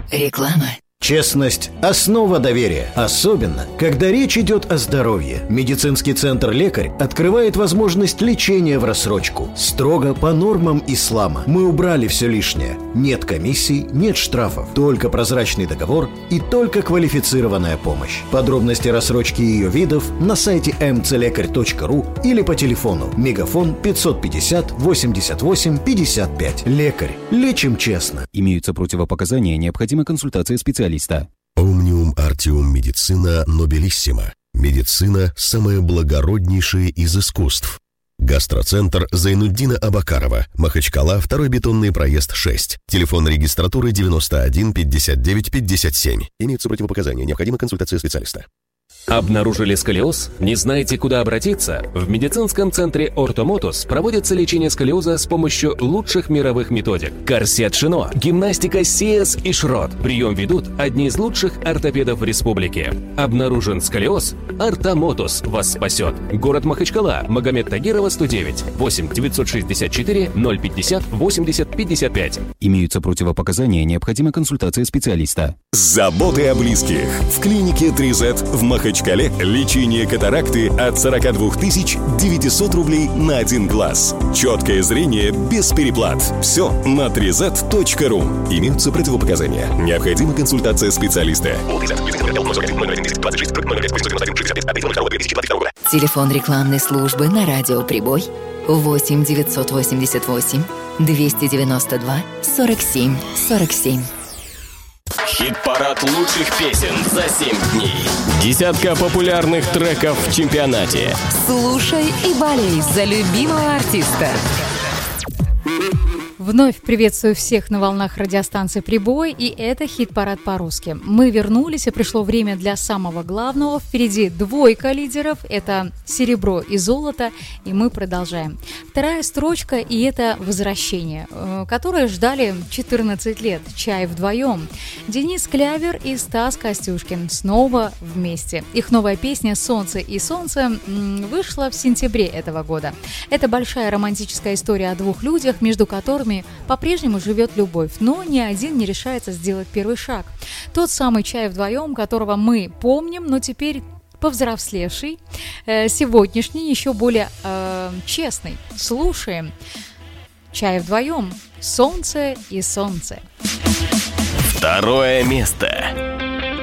Реклама. Честность – основа доверия, особенно, когда речь идет о здоровье. Медицинский центр «Лекарь» открывает возможность лечения в рассрочку. Строго по нормам ислама. Мы убрали все лишнее. Нет комиссий, нет штрафов. Только прозрачный договор и только квалифицированная помощь. Подробности рассрочки и ее видов на сайте mcлекарь.ру или по телефону мегафон 550 88 55. «Лекарь». Лечим честно. Имеются противопоказания, необходима консультация специалиста. Omnium Artium Medicina Nobilissima. Медицина – самое благороднейшее из искусств. Гастроцентр Зайнуддина Абакарова. Махачкала, 2-й бетонный проезд 6. Телефон регистратуры 91 59 57. Имеются противопоказания, необходима консультация специалиста. Обнаружили сколиоз? Не знаете, куда обратиться? В медицинском центре «Ортомотус» проводится лечение сколиоза с помощью лучших мировых методик. Корсет Шино, гимнастика Сиэс и Шрот. Прием ведут одни из лучших ортопедов в республике. Обнаружен сколиоз? «Ортомотус» вас спасет. Город Махачкала, Магомед Тагирова, 109. 8 964 050 80 55. Имеются противопоказания, необходима консультация специалиста. Заботы о близких. В клинике 3Z в Махачкале лечение катаракты от 42 900 рублей на один глаз. Четкое зрение без переплат. Все на 3z.ru. Имеются противопоказания. Необходима консультация специалиста. Телефон рекламной службы на радио «Прибой» 8 988 292 47 47. Хит-парад лучших песен за 7 дней. Десятка популярных треков в чемпионате. Слушай и болей за любимого артиста. Вновь приветствую всех на волнах радиостанции «Прибой», и это хит-парад по-русски. Мы вернулись, и пришло время для самого главного. Впереди двойка лидеров, это серебро и золото, и мы продолжаем. Вторая строчка, и это «Возвращение», которое ждали 14 лет, «Чай вдвоем». Денис Клявер и Стас Костюшкин снова вместе. Их новая песня «Солнце и солнце» вышла в сентябре этого года. Это большая романтическая история о двух людях, между которыми по-прежнему живет любовь, но ни один не решается сделать первый шаг. Тот самый «Чай вдвоем», которого мы помним, но теперь повзрослевший, сегодняшний, еще более честный. Слушаем «Чай вдвоем», «Солнце и солнце». Второе место.